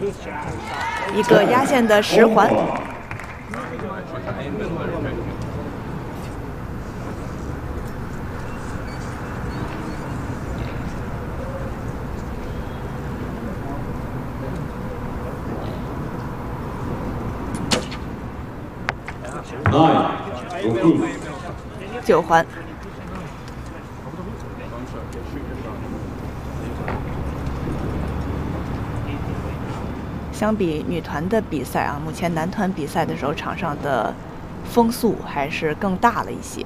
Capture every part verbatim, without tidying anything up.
一个压线的十环。 九环。 相比女团的比赛啊，目前男团比赛的时候，场上的风速还是更大了一些。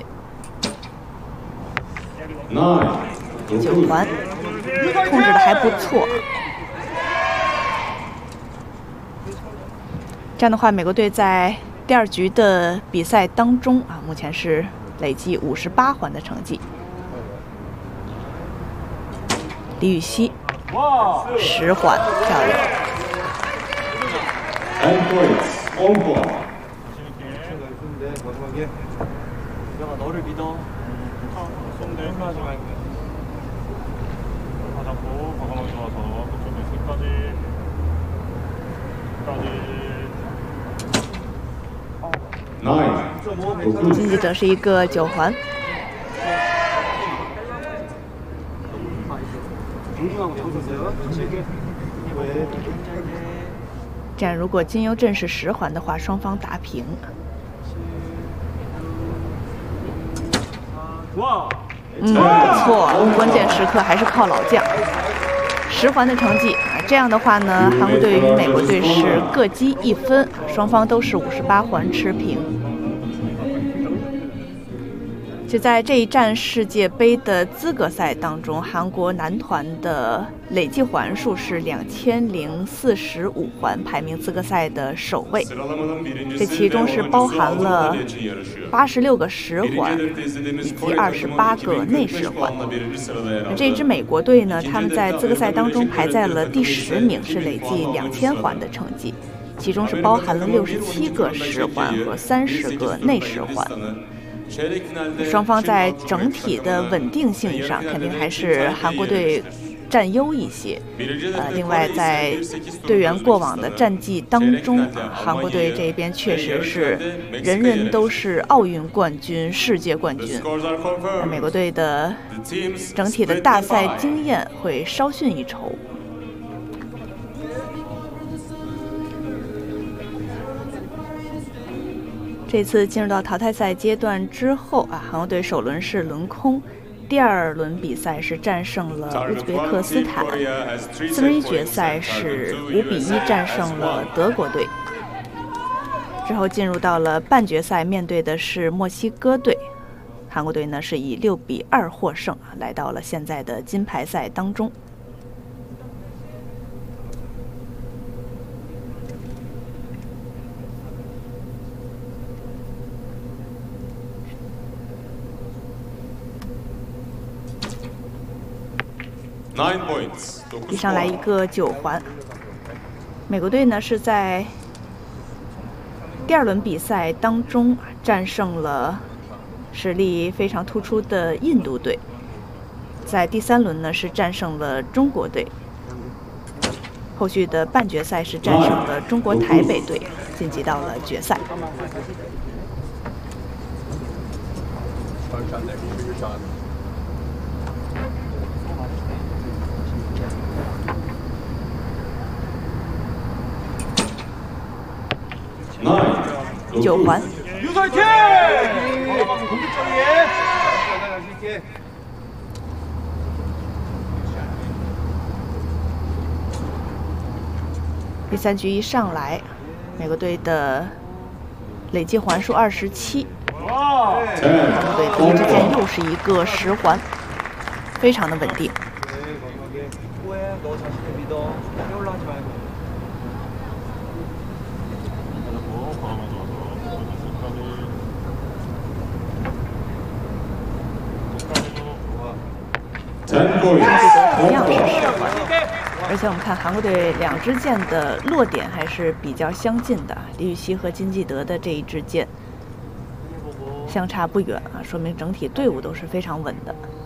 九环控制的还不错。这样的话，美国队在第二局的比赛当中啊，目前是累计五十八环的成绩。李禹锡十环，漂亮。 And points, on point. 내가 너를 믿어. 쏜대. 하지 말고. 하자고 과감하게 좋아서 그쪽에 끝까지. 끝까지. Nine. 金基德是一个九环。 这样，如果金优镇是十环的话，双方打平。嗯，不错，关键时刻还是靠老将。十环的成绩啊，这样的话呢，韩国队与美国队是各积一分，双方都是五十八环持平。 就在这一站世界杯的资格赛当中，韩国男团的累计环数是两千零四十五环，排名资格赛的首位。这其中是包含了八十六个十环以及二十八个内十环。这支美国队呢，他们在资格赛当中排在了第十名，是累计两千环的成绩，其中是包含了六十七个十环和三十个内十环。 双方在整体的稳定性上，肯定还是韩国队占优一些。呃，另外在队员过往的战绩当中，啊，韩国队这边确实是人人都是奥运冠军、世界冠军。美国队的整体的大赛经验会稍逊一筹。 这次进入到淘汰赛阶段之后啊，韩国队首轮是轮空，第二轮比赛是战胜了乌兹别克斯坦，四分之一决赛是五比一战胜了德国队，之后进入到了半决赛，面对的是墨西哥队，韩国队呢是以六比二获胜啊，来到了现在的金牌赛当中。 一上来一个九环，美国队呢是在第二轮比赛当中战胜了实力非常突出的印度队，在第三轮呢是战胜了中国队，后续的半决赛是战胜了中国台北队，晋级到了决赛。 九环。第三局一上来，美国队的累计环数二十七，韩国队第一支箭又是一个十环，非常的稳定。 金基德同样是十环，而且我们看韩国队两支箭的落点还是比较相近的，李禹锡和金基德的这一支箭相差不远啊，说明整体队伍都是非常稳的。